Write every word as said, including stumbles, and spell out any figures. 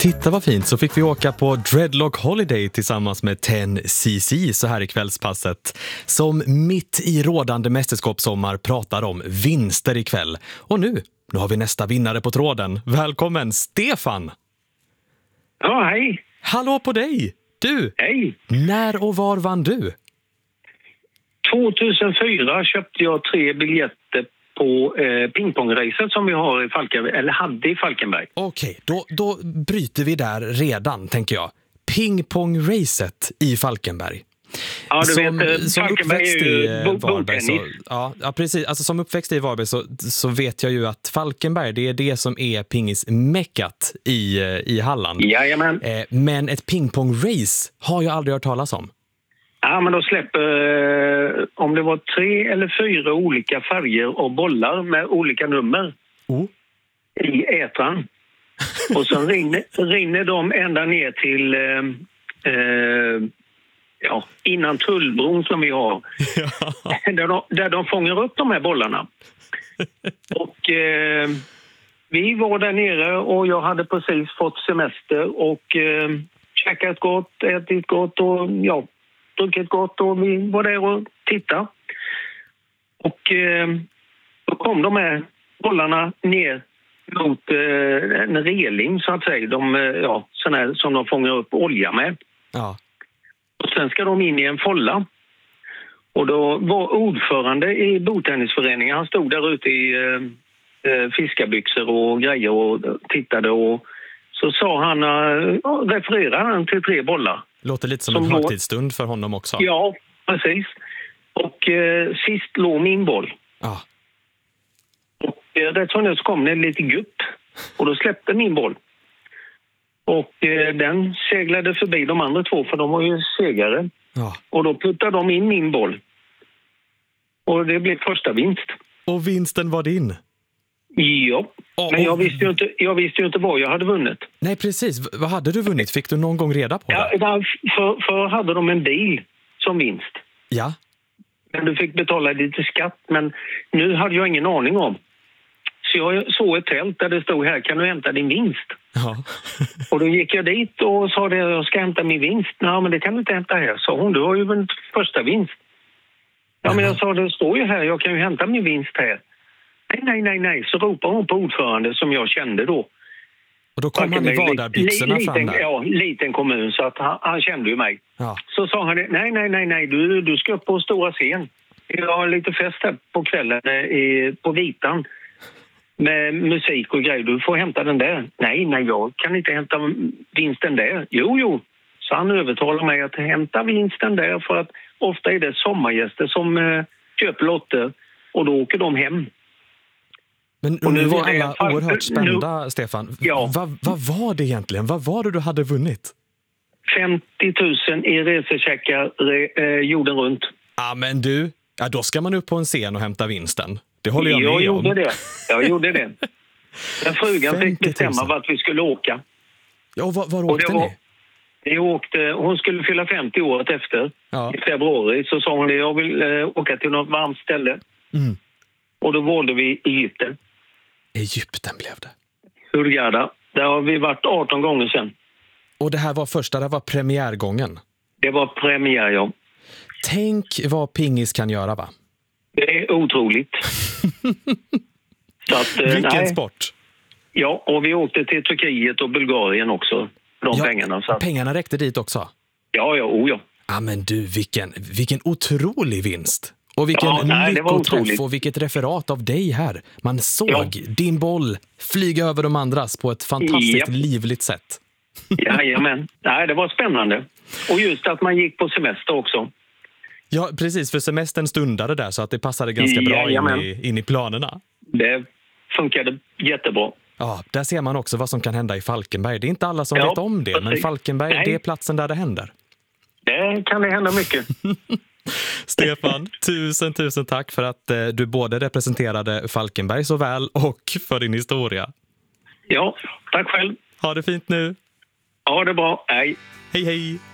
Titta vad fint, så fick vi åka på Dreadlock Holiday tillsammans med tio C C så här i kvällspasset. Som mitt i rådande mästerskapssommar pratar om vinster ikväll. Och nu, nu har vi nästa vinnare på tråden. Välkommen Stefan! Ja, hej! Hallå på dig! Du! Hej! När och var vann du? tjugohundrafyra köpte jag tre biljetter på eh, pingpongracet som vi har i Falkenberg, eller hade i Falkenberg. Okej, då, då bryter vi där redan, tänker jag. Pingpongracet i Falkenberg. Ja, du som, vet, som Falkenberg uppväxt är ju i bo- Varberg så, bordtennis. ja, ja, precis. Alltså, som uppväxt i Varberg så, så vet jag ju att Falkenberg, det är det som är pingismäckat i, i Halland. Jajamän. Eh, men ett pingpongrace har jag aldrig hört talas om. Ja, men då släpper, eh, om det var tre eller fyra olika färger och bollar med olika nummer Oh. i ätran. Och så rinner, rinner de ända ner till, eh, eh, ja, innan tullbron som vi har. Ja. Där, de, där de fångar upp de här bollarna. Och eh, vi var där nere och jag hade precis fått semester och eh, käkat gott, ätit gott och ja, druckit gott och vi var där och tittade. Och eh, då kom de här bollarna ner mot eh, en reling så att säga. De, eh, ja, sån här som de fångar upp olja med. Ja. Och sen ska de in i en folla. Och då var ordförande i bordtennisföreningen, han stod där ute i eh, fiskarbyxor och grejer och tittade och så sa han, eh, refererade han till tre bollar. Låter lite som, Som en låg- högtidsstund för honom också. Ja, precis. Och eh, sist låg min boll. Ja. Och eh, rätt som det så kom det en liten gupp och då släppte min boll. Och eh, den seglade förbi de andra två för de var ju segare. Ja. Och då puttade de in min boll. Och det blev första vinst. Och vinsten var din? Ja, Och- men jag och- visste ju inte, jag visste ju inte vad jag hade vunnit. Nej, precis. V- vad hade du vunnit? Fick du någon gång reda på Ja, det? för, för hade de en bil som vinst. Ja. Men du fick betala lite skatt, men nu hade jag ingen aning om. Så jag såg ett tält där det stod här, kan du hämta din vinst? Ja. Och då gick jag dit och sa det, jag ska hämta min vinst. Nej, men det kan du inte hämta här, sa hon. Du har ju vunnit första vinst. Ja, men jag sa, det står ju här, jag kan ju hämta min vinst här. Nej, nej, nej, nej. Så ropade hon på ordförande som jag kände då. Och då kom han i vadarbyxorna Li- fram liten, där. Ja, liten kommun, så att han, han kände ju mig. Ja. Så sa han, nej, nej, nej, nej, du, du ska upp på stora scen. Jag har lite fest här på kvällen eh, i, på Vitan med musik och grejer. Du får hämta den där. Nej, nej, jag kan inte hämta vinsten där. Jo, jo. Så han övertalar mig att hämta vinsten där för att ofta är det sommargäster som eh, köper lotter och då åker de hem. Men Och nu nu är var vi det alla fall- oerhört spända, Stefan. Ja. Va, vad var det egentligen? Vad var det du hade vunnit? femtio tusen i resecheckar re, eh, jorden runt. Ja, men du, ja, då ska man upp på en scen och hämta vinsten. Det håller jag, jag med gjorde om. det. Jag gjorde det. Men frugan fick femtio tusen. bestämma vart vi skulle åka. Ja, och var, var Och det åkte var- ni? Vi åkte, hon skulle fylla femtio året efter. Ja. I februari så sa hon det, jag vill eh, åka till något varmt ställe. Mm. Och då valde vi Egypten. Egypten blev det. Hurghada. Där har vi varit arton gånger sedan. Och det här var första, det här var premiärgången. Det var premiär, ja. Tänk vad pingis kan göra, va? Det är otroligt. Så att, eh, Vilken nej. sport. Ja, och vi åkte till Turkiet och Bulgarien också. De Ja, pengarna. Så att, pengarna räckte dit också. ja, ja, oh ja. Ja, men du, vilken, vilken otrolig vinst. Och vilken Ja, nej, det var lyckoträff otroligt. och vilket referat av dig här. Man såg Ja. din boll flyga över de andras på ett fantastiskt Japp. livligt sätt. Jajamän. Nej, det var spännande. Och just att man gick på semester också. Ja, precis, för semestern stundade där så att det passade ganska bra in Jajamän. i, in i planerna. Det funkade jättebra. Ja, där ser man också vad som kan hända i Falkenberg. Det är inte alla som Ja, vet om det, men precis. Falkenberg, Nej. det är platsen där det händer. Det kan det hända mycket. Stefan, tusen, tusen tack för att eh, du både representerade Falkenberg så väl och för din historia. Ja, tack själv. Ha det fint nu. Ha det bra. Hej. Hej, hej!